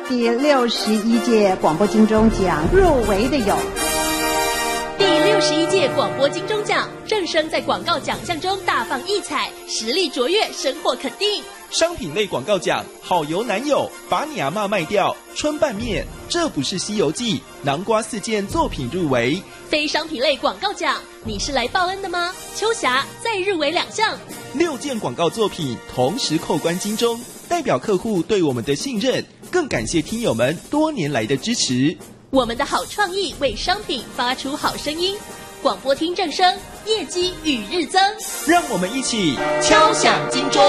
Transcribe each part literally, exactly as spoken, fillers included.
第六十一届广播金钟奖入围的有第六十一届广播金钟奖，正声在广告奖项中大放异彩，实力卓越，深获肯定。 商品类广告奖，好油男友，把你阿嬷卖掉，春拌面，这不是西游记，南瓜四件作品入围。 非商品类广告奖，你是来报恩的吗？秋霞再入围两项， 六件广告作品同时扣关金钟，代表客户对我们的信任，更感谢听友们多年来的支持。 我们的好创意为商品发出好声音，广播听正声，业绩与日增。 让我们一起敲响金钟。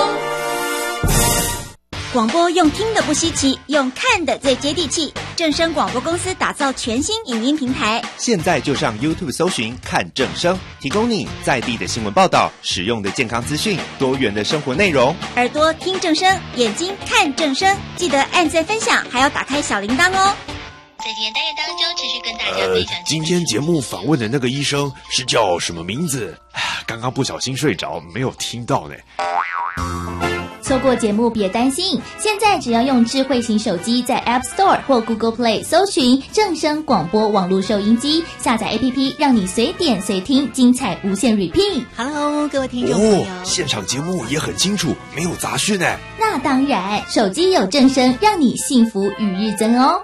广播用听的不稀奇，用看的最接地气。正声广播公司打造全新影音平台， 现在就上 YouTube 搜寻看正声，提供你在地的新闻报道、实用的健康资讯、多元的生活内容。 耳朵听正声，眼睛看正声，记得按赞分享，还要打开小铃铛哦。 在今天单元当中，持续跟大家分享、 呃。今天节目访问的那个医生是叫什么名字？刚刚不小心睡着，没有听到呢。 错过节目别担心，现在只要用智慧型手机在 App Store 或 Google Play 搜寻正声广播网络收音机，下载 A P P 让你随点随听，精彩无限 repeat。 Hello 各位听众朋友、 哦、现场节目也很清楚，没有杂讯耶。 那当然，手机有正声，让你幸福与日增哦。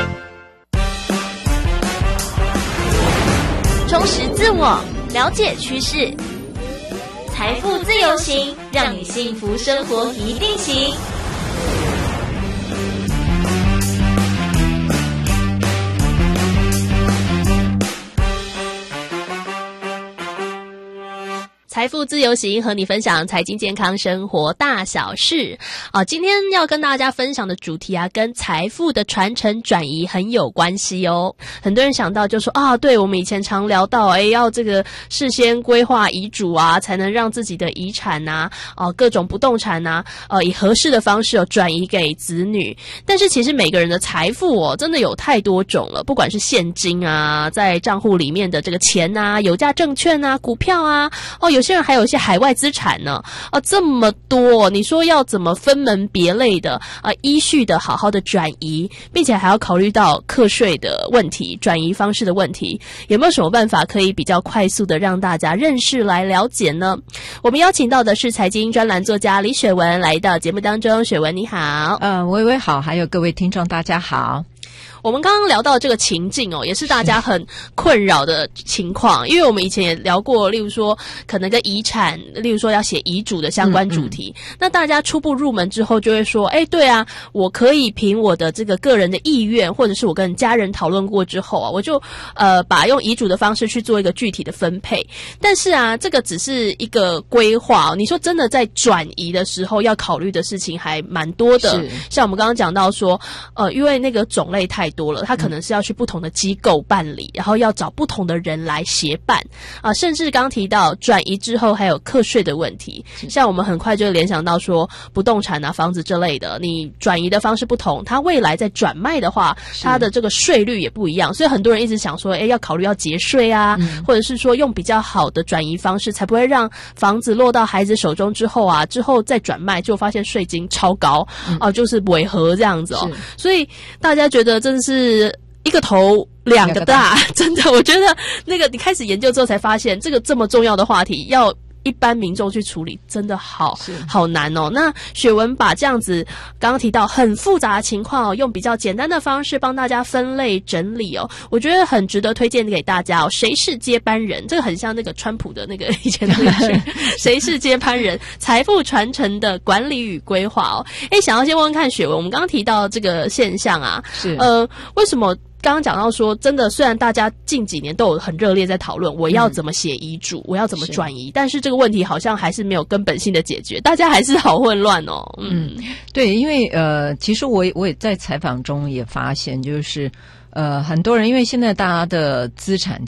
充实自我，了解趋势，财富自由行，让你幸福生活一定行。财富自由行，和你分享财经健康生活大小事啊！今天要跟大家分享的主题啊，跟财富的传承转移很有关系哦。很多人想到就说啊，对，我们以前常聊到，哎，要这个事先规划遗嘱啊，才能让自己的遗产呐、啊，啊，各种不动产呐、啊，呃，以合适的方式哦转移给子女。但是其实每个人的财富哦，真的有太多种了，不管是现金啊，在账户里面的这个钱啊，有价证券啊，股票啊，哦，有些人还有一些海外资产呢，啊，这么多，你说要怎么分门别类的啊，依序的好好的转移，并且还要考虑到课税的问题、转移方式的问题，有没有什么办法可以比较快速的让大家认识来了解呢？我们邀请到的是财经专栏作家李雪文来到节目当中，雪文你好。 呃，微微好，还有各位听众大家好。 我们刚刚聊到这个情境哦，也是大家很困扰的情况，因为我们以前也聊过，例如说可能跟遗产，例如说要写遗嘱的相关主题，嗯嗯，那大家初步入门之后就会说，哎，对啊，我可以凭我的这个个人的意愿，或者是我跟家人讨论过之后啊，我就呃把用遗嘱的方式去做一个具体的分配。但是啊，这个只是一个规划哦，你说真的在转移的时候要考虑的事情还蛮多的，像我们刚刚讲到说，呃，因为那个种类太多了，他可能是要去不同的机构办理，然后要找不同的人来协办啊、呃，甚至刚提到转移之后还有课税的问题，像我们很快就联想到说不动产啊、房子之类的，你转移的方式不同，它未来在转卖的话，它的这个税率也不一样，所以很多人一直想说，哎，要考虑要节税啊、嗯，或者是说用比较好的转移方式，才不会让房子落到孩子手中之后啊，之后再转卖就发现税金超高啊、嗯呃，就是违和这样子哦，所以大家觉得真的是一个头两个大，真的，我觉得那个你开始研究之后才发现，这个这么重要的话题要一般民众去处理真的好好难哦。那雪文把这样子刚刚提到很复杂的情况哦，用比较简单的方式帮大家分类整理哦，我觉得很值得推荐给大家哦。谁是接班人？这个很像那个川普的那个以前的那个剧谁是接班人？财富传承的管理与规划哦。诶，想要先问问看雪文，我们刚刚提到这个现象啊，是呃，为什么？刚刚讲到说，真的，虽然大家近几年都有很热烈在讨论我要怎么写遗嘱、嗯、我要怎么转移，但是这个问题好像还是没有根本性的解决，大家还是好混乱哦。嗯， 嗯对，因为呃，其实我我也在采访中也发现，就是呃，很多人因为现在大家的资产